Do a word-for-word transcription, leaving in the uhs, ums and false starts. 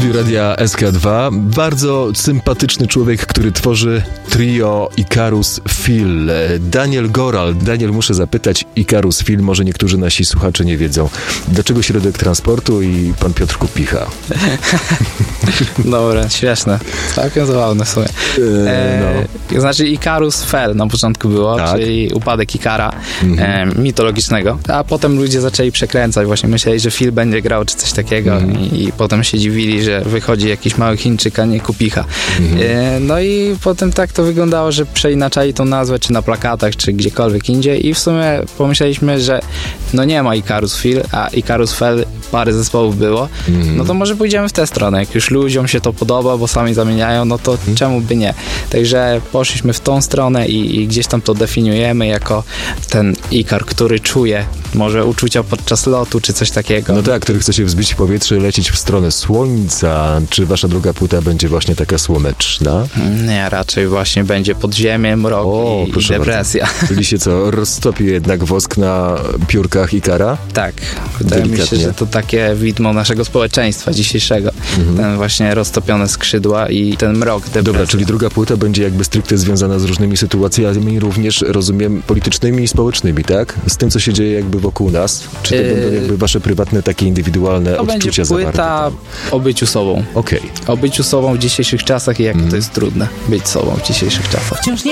studiu Radia S K dwa bardzo sympatyczny człowiek, który tworzy trio Ikarus Phil. Daniel Goral. Daniel, muszę zapytać, Ikarus Phil, może niektórzy nasi słuchacze nie wiedzą, dlaczego środek transportu i pan Piotr Kupicha? Dobra, śmieszne. Całkiem zabawne w sumie. E, no. Znaczy Ikarus Fell na początku było, tak, czyli upadek Ikara mhm. e, mitologicznego, a potem ludzie zaczęli przekręcać, właśnie myśleli, że Phil będzie grał czy coś takiego mhm. i, i potem się dziwili, że wychodzi jakiś mały Chińczyk, a nie Kupicha. Mhm. E, no i potem tak to wyglądało, że przeinaczali tą nazwę, czy na plakatach, czy gdziekolwiek indziej i w sumie pomyśleliśmy, że no nie ma Ikarus Phil, a Ikarus Fell, parę zespołów było, mhm. no to może pójdziemy w tę stronę. Jak już ludziom się to podoba, bo sami zamieniają, no to mhm. czemu by nie? Także poszliśmy w tą stronę i, i gdzieś tam to definiujemy jako ten Ikar, który czuje może uczucia podczas lotu, czy coś takiego. No tak, który chce się wzbić w powietrze, lecieć w stronę słońca. Czy wasza druga płyta będzie właśnie taka słoneczna? Nie, raczej właśnie będzie podziemie, mrok o, i, i depresja. Bardzo. Czyli się co, roztopi jednak wosk na piórkach Ikara? Tak. Wydaje mi się, że to takie widmo naszego społeczeństwa dzisiejszego. Mhm. Ten właśnie roztopione skrzydła i ten mrok, depresja. Dobra, czyli druga płyta będzie jakby stricte związana z różnymi sytuacjami, również, rozumiem, politycznymi i społecznymi, tak? Z tym, co się dzieje jakby wokół nas? Czy to yy... będą jakby wasze prywatne, takie indywidualne to odczucia zawarte? To będzie płyta o byciu sobą. Okej. Okay. O byciu sobą w dzisiejszych czasach i jak mm. to jest trudne być sobą w dzisiejszych czasach.